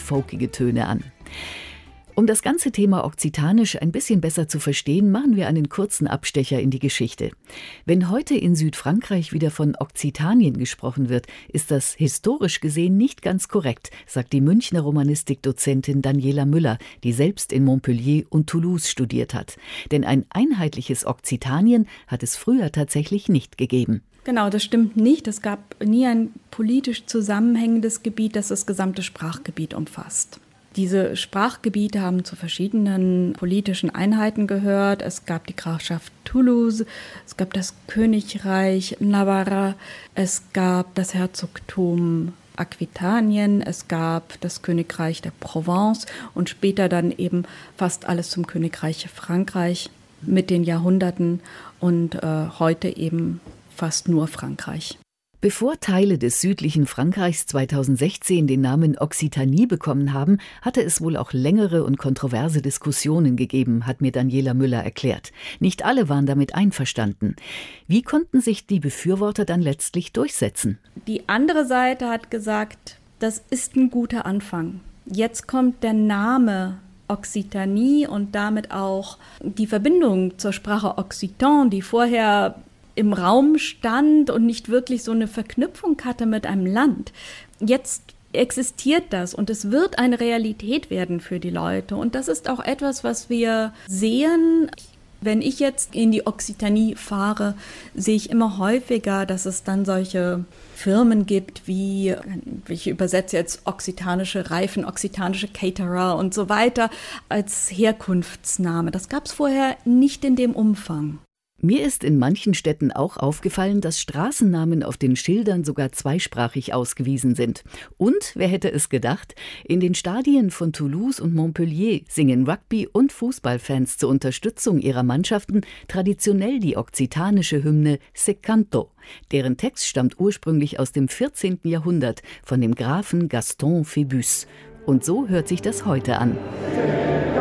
folkige Töne an. Um das ganze Thema Okzitanisch ein bisschen besser zu verstehen, machen wir einen kurzen Abstecher in die Geschichte. Wenn heute in Südfrankreich wieder von Okzitanien gesprochen wird, ist das historisch gesehen nicht ganz korrekt, sagt die Münchner Romanistikdozentin Daniela Müller, die selbst in Montpellier und Toulouse studiert hat. Denn ein einheitliches Okzitanien hat es früher tatsächlich nicht gegeben. Genau, das stimmt nicht. Es gab nie ein politisch zusammenhängendes Gebiet, das das gesamte Sprachgebiet umfasst. Diese Sprachgebiete haben zu verschiedenen politischen Einheiten gehört. Es gab die Grafschaft Toulouse, es gab das Königreich Navarra, es gab das Herzogtum Aquitanien, es gab das Königreich der Provence und später dann eben fast alles zum Königreich Frankreich mit den Jahrhunderten und heute eben fast nur Frankreich. Bevor Teile des südlichen Frankreichs 2016 den Namen Occitanie bekommen haben, hatte es wohl auch längere und kontroverse Diskussionen gegeben, hat mir Daniela Müller erklärt. Nicht alle waren damit einverstanden. Wie konnten sich die Befürworter dann letztlich durchsetzen? Die andere Seite hat gesagt, das ist ein guter Anfang. Jetzt kommt der Name Occitanie und damit auch die Verbindung zur Sprache Occitan, die vorher im Raum stand und nicht wirklich so eine Verknüpfung hatte mit einem Land. Jetzt existiert das und es wird eine Realität werden für die Leute. Und das ist auch etwas, was wir sehen. Wenn ich jetzt in die Occitanie fahre, sehe ich immer häufiger, dass es dann solche Firmen gibt wie, ich übersetze jetzt okzitanische Reifen, okzitanische Caterer und so weiter als Herkunftsname. Das gab es vorher nicht in dem Umfang. Mir ist in manchen Städten auch aufgefallen, dass Straßennamen auf den Schildern sogar zweisprachig ausgewiesen sind. Und, wer hätte es gedacht, in den Stadien von Toulouse und Montpellier singen Rugby- und Fußballfans zur Unterstützung ihrer Mannschaften traditionell die okzitanische Hymne Se Canto. Deren Text stammt ursprünglich aus dem 14. Jahrhundert von dem Grafen Gaston Phébus. Und so hört sich das heute an.